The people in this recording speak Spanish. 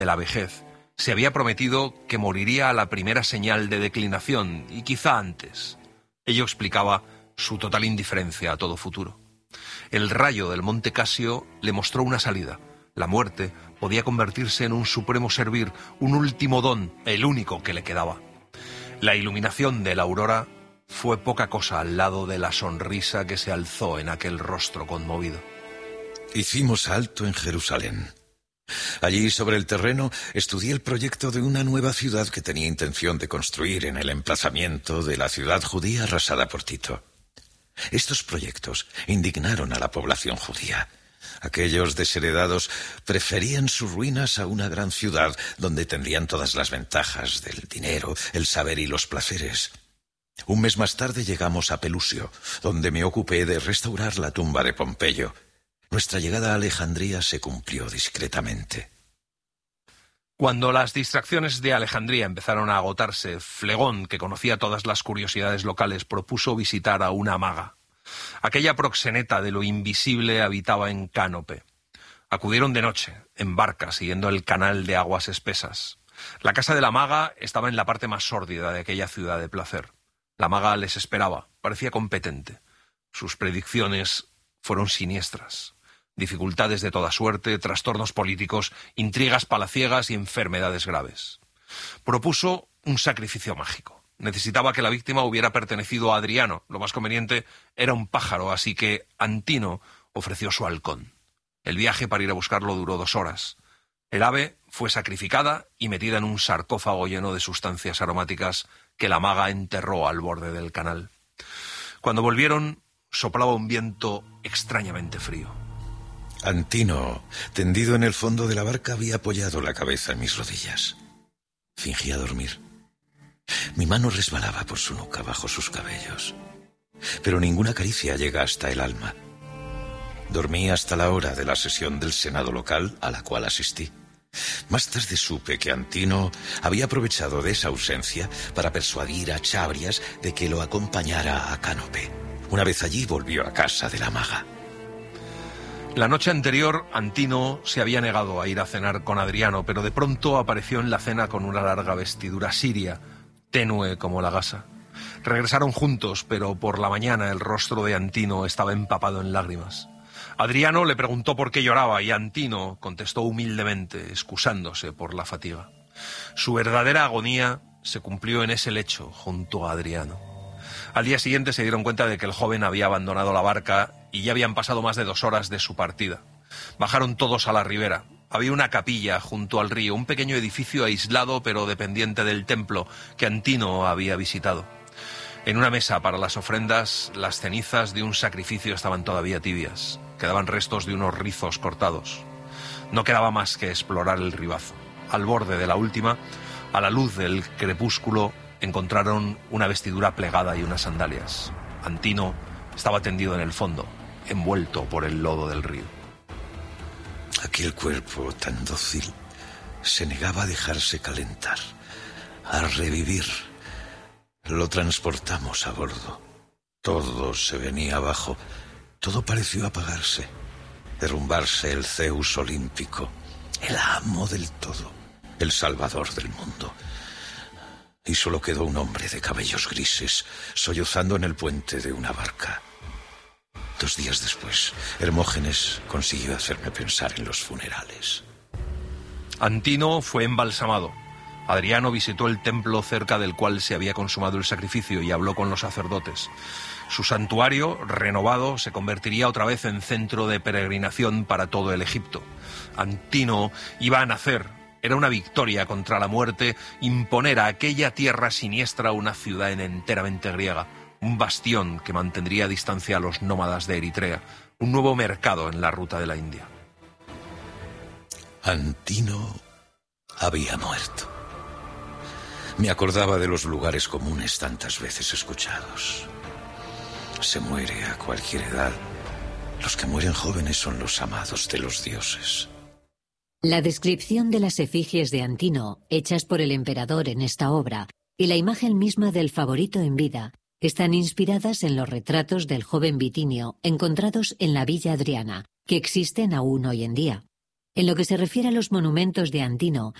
de la vejez, se había prometido que moriría a la primera señal de declinación, y quizá antes. Ello explicaba su total indiferencia a todo futuro. El rayo del Monte Casio le mostró una salida. La muerte podía convertirse en un supremo servir, un último don, el único que le quedaba. La iluminación de la aurora fue poca cosa al lado de la sonrisa que se alzó en aquel rostro conmovido. Hicimos alto en Jerusalén. Allí, sobre el terreno, estudié el proyecto de una nueva ciudad que tenía intención de construir en el emplazamiento de la ciudad judía arrasada por Tito. Estos proyectos indignaron a la población judía. Aquellos desheredados preferían sus ruinas a una gran ciudad donde tendrían todas las ventajas del dinero, el saber y los placeres. Un mes más tarde llegamos a Pelusio, donde me ocupé de restaurar la tumba de Pompeyo. Nuestra llegada a Alejandría se cumplió discretamente. Cuando las distracciones de Alejandría empezaron a agotarse, Flegón, que conocía todas las curiosidades locales, propuso visitar a una maga. Aquella proxeneta de lo invisible habitaba en Cánope. Acudieron de noche, en barca, siguiendo el canal de aguas espesas. La casa de la maga estaba en la parte más sórdida de aquella ciudad de placer. La maga les esperaba, parecía competente. Sus predicciones fueron siniestras. Dificultades de toda suerte, trastornos políticos, intrigas palaciegas y enfermedades graves. Propuso un sacrificio mágico. Necesitaba que la víctima hubiera pertenecido a Adriano. Lo más conveniente era un pájaro, así que Antino ofreció su halcón. El viaje para ir a buscarlo duró 2 horas. El ave fue sacrificada y metida en un sarcófago lleno de sustancias aromáticas que la maga enterró al borde del canal. Cuando volvieron, soplaba un viento extrañamente frío. Antino, tendido en el fondo de la barca, había apoyado la cabeza en mis rodillas. Fingía dormir. Mi mano resbalaba por su nuca bajo sus cabellos. Pero ninguna caricia llega hasta el alma. Dormí hasta la hora de la sesión del Senado local a la cual asistí. Más tarde supe que Antino había aprovechado de esa ausencia para persuadir a Chabrias de que lo acompañara a Cánope. Una vez allí volvió a casa de la maga. La noche anterior, Antino se había negado a ir a cenar con Adriano, pero de pronto apareció en la cena con una larga vestidura siria, tenue como la gasa. Regresaron juntos, pero por la mañana el rostro de Antino estaba empapado en lágrimas. Adriano le preguntó por qué lloraba y Antino contestó humildemente, excusándose por la fatiga. Su verdadera agonía se cumplió en ese lecho junto a Adriano. Al día siguiente se dieron cuenta de que el joven había abandonado la barca y ya habían pasado más de 2 horas de su partida. Bajaron todos a la ribera. Había una capilla junto al río, un pequeño edificio aislado pero dependiente del templo que Antino había visitado. En una mesa para las ofrendas, las cenizas de un sacrificio estaban todavía tibias. Quedaban restos de unos rizos cortados. No quedaba más que explorar el ribazo. Al borde de la última, a la luz del crepúsculo, encontraron una vestidura plegada y unas sandalias. Antino estaba tendido en el fondo, envuelto por el lodo del río. Aquel cuerpo tan dócil se negaba a dejarse calentar, a revivir. Lo transportamos a bordo. Todo se venía abajo. Todo pareció apagarse, derrumbarse el Zeus olímpico, el amo del todo, el salvador del mundo. Y solo quedó un hombre de cabellos grises, sollozando en el puente de una barca. 2 días después, Hermógenes consiguió hacerme pensar en los funerales. Antino fue embalsamado. Adriano visitó el templo cerca del cual se había consumado el sacrificio y habló con los sacerdotes. Su santuario, renovado, se convertiría otra vez en centro de peregrinación para todo el Egipto. Antino iba a nacer. Era una victoria contra la muerte imponer a aquella tierra siniestra una ciudad enteramente griega, un bastión que mantendría a distancia a los nómadas de Eritrea, un nuevo mercado en la ruta de la India. Antino había muerto. Me acordaba de los lugares comunes tantas veces escuchados. Se muere a cualquier edad. Los que mueren jóvenes son los amados de los dioses. La descripción de las efigies de Antino, hechas por el emperador en esta obra, y la imagen misma del favorito en vida, están inspiradas en los retratos del joven Bitinio encontrados en la Villa Adriana, que existen aún hoy en día. En lo que se refiere a los monumentos de Antino,